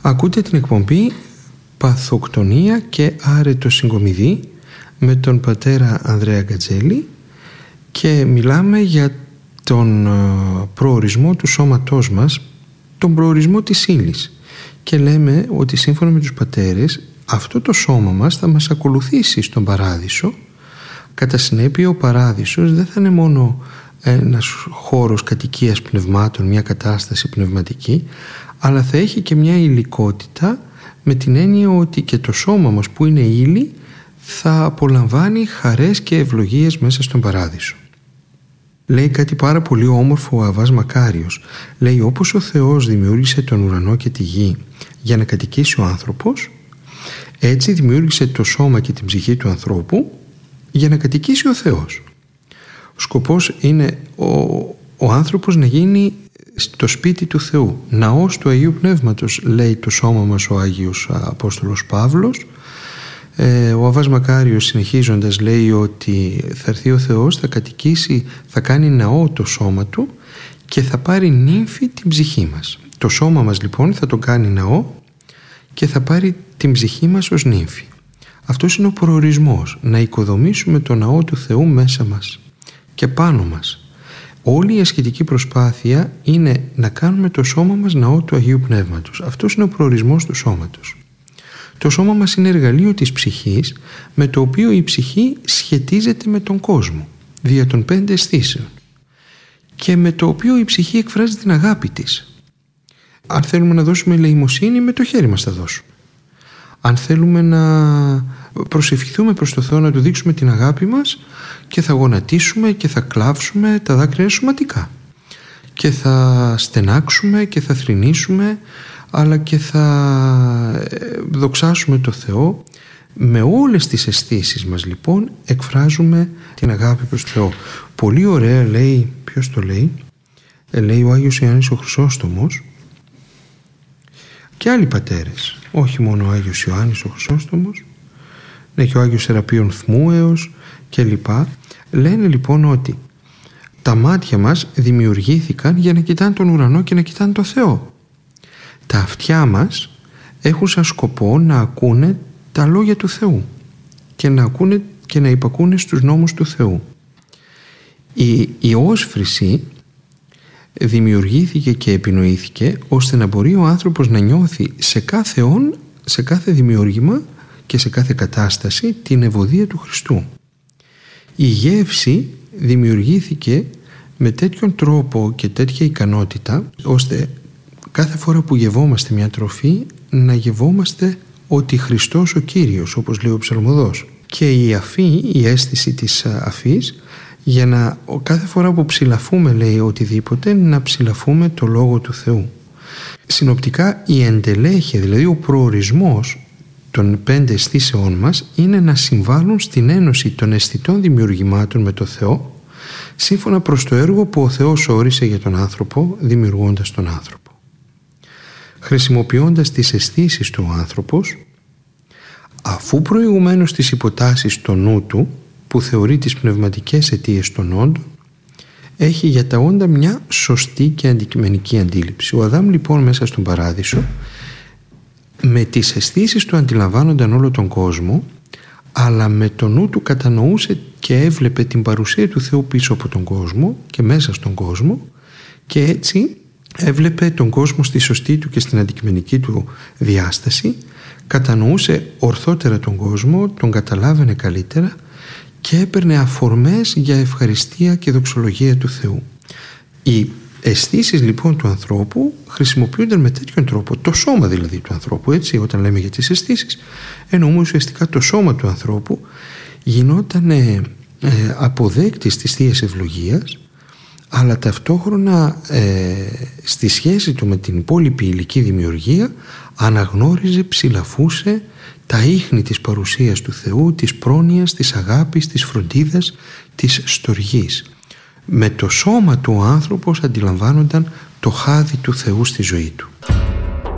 Ακούτε την εκπομπή «Παθοκτονία και άρετο συγκομιδή» με τον πατέρα Ανδρέα Γκατζέλη και μιλάμε για τον προορισμό του σώματός μας, τον προορισμό της ύλης, και λέμε ότι σύμφωνα με τους πατέρες αυτό το σώμα μας θα μας ακολουθήσει στον παράδεισο. Κατά συνέπεια ο παράδεισος δεν θα είναι μόνο ένας χώρος κατοικίας πνευμάτων, μια κατάσταση πνευματική, αλλά θα έχει και μια υλικότητα, με την έννοια ότι και το σώμα μας που είναι ύλη θα απολαμβάνει χαρές και ευλογίες μέσα στον παράδεισο. Λέει κάτι πάρα πολύ όμορφο ο Αββάς Μακάριος. Λέει, όπως ο Θεός δημιούργησε τον ουρανό και τη γη για να κατοικήσει ο άνθρωπος, έτσι δημιούργησε το σώμα και την ψυχή του ανθρώπου για να κατοικήσει ο Θεός. Ο σκοπός είναι ο άνθρωπος να γίνει στο σπίτι του Θεού, ναός του Αγίου Πνεύματος, λέει το σώμα μας ο Άγιος Απόστολος Παύλος. Ο Αββάς Μακάριος συνεχίζοντας λέει ότι θα έρθει ο Θεός, θα κατοικήσει, θα κάνει ναό το σώμα του και θα πάρει νύμφη την ψυχή μας. Το σώμα μας λοιπόν θα το κάνει ναό και θα πάρει την ψυχή μας ως νύμφη. Αυτός είναι ο προορισμός, να οικοδομήσουμε το ναό του Θεού μέσα μας και πάνω μας. Όλη η ασκητική προσπάθεια είναι να κάνουμε το σώμα μας ναό του Αγίου Πνεύματος. Αυτός είναι ο προορισμός του σώματος. Το σώμα μας είναι εργαλείο της ψυχής, με το οποίο η ψυχή σχετίζεται με τον κόσμο δια των 5 αισθήσεων και με το οποίο η ψυχή εκφράζει την αγάπη της. Αν θέλουμε να δώσουμε ελεημοσύνη, με το χέρι μας θα δώσουμε. Αν θέλουμε να προσευχηθούμε προς το Θεό, να του δείξουμε την αγάπη μας, και θα γονατίσουμε και θα κλάψουμε τα δάκρυα σωματικά και θα στενάξουμε και θα θρηνήσουμε, αλλά και θα δοξάσουμε το Θεό. Με όλες τις αισθήσεις μας λοιπόν εκφράζουμε την αγάπη προς το Θεό. Πολύ ωραία λέει, ποιος το λέει? Λέει ο Άγιος Ιωάννης ο Χρυσόστομος και άλλοι πατέρες, όχι μόνο ο Άγιος Ιωάννης ο Χρυσόστομος, ναι, και ο Άγιος Σεραπείων Θμούεος και λοιπά. Λένε λοιπόν ότι τα μάτια μας δημιουργήθηκαν για να κοιτάνε τον ουρανό και να κοιτάνε τον Θεό. Τα αυτιά μας έχουν σαν σκοπό να ακούνε τα λόγια του Θεού και να ακούνε και να υπακούνε στους νόμους του Θεού. Η όσφρηση δημιουργήθηκε και επινοήθηκε ώστε να μπορεί ο άνθρωπος να νιώθει σε κάθε όν, σε κάθε δημιούργημα και σε κάθε κατάσταση την ευωδία του Χριστού. Η γεύση δημιουργήθηκε με τέτοιον τρόπο και τέτοια ικανότητα ώστε κάθε φορά που γευόμαστε μια τροφή να γευόμαστε ότι Χριστός ο Κύριος, όπως λέει ο ψαλμοδός. Και η αφή, η αίσθηση της αφής, για να κάθε φορά που ψηλαφούμε, λέει, οτιδήποτε, να ψηλαφούμε το Λόγο του Θεού. Συνοπτικά η εντελέχεια, δηλαδή ο προορισμός των 5 αισθήσεών μας, είναι να συμβάλλουν στην ένωση των αισθητών δημιουργημάτων με το Θεό, σύμφωνα προς το έργο που ο Θεός όρισε για τον άνθρωπο, δημιουργώντας τον άνθρωπο. Χρησιμοποιώντας τις αισθήσεις του ο άνθρωπος, αφού προηγουμένως τις υποτάσσει στο νου του, που θεωρεί τις πνευματικές αιτίες των όντων, έχει για τα όντα μια σωστή και αντικειμενική αντίληψη. Ο Αδάμ λοιπόν μέσα στον παράδεισο, με τις αισθήσεις του αντιλαμβάνονταν όλο τον κόσμο, αλλά με το νου του κατανοούσε και έβλεπε την παρουσία του Θεού πίσω από τον κόσμο και μέσα στον κόσμο, και έτσι έβλεπε τον κόσμο στη σωστή του και στην αντικειμενική του διάσταση, κατανοούσε ορθότερα τον κόσμο, τον καταλάβαινε καλύτερα και έπαιρνε αφορμές για ευχαριστία και δοξολογία του Θεού. Οι αισθήσεις λοιπόν του ανθρώπου χρησιμοποιούνταν με τέτοιον τρόπο, το σώμα δηλαδή του ανθρώπου, έτσι, όταν λέμε για τις αισθήσεις, εννοούμε ουσιαστικά το σώμα του ανθρώπου γινόταν αποδέκτης της Θείας Ευλογίας, αλλά ταυτόχρονα στη σχέση του με την υπόλοιπη υλική δημιουργία αναγνώριζε, ψηλαφούσε τα ίχνη της παρουσίας του Θεού, της πρόνοιας, της αγάπης, της φροντίδας, της στοργής. Με το σώμα του ο άνθρωπος αντιλαμβάνονταν το χάδι του Θεού στη ζωή του.